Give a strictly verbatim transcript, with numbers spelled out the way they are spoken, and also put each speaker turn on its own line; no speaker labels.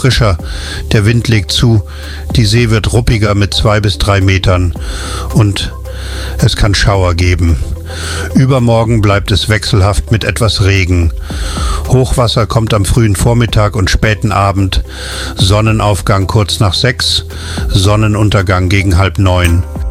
frischer, der Wind legt zu, die See wird ruppiger mit zwei bis drei Metern und es kann Schauer geben. Übermorgen bleibt es wechselhaft mit etwas Regen. Hochwasser kommt am frühen Vormittag und späten Abend, Sonnenaufgang kurz nach sechs, Sonnenuntergang gegen halb neun.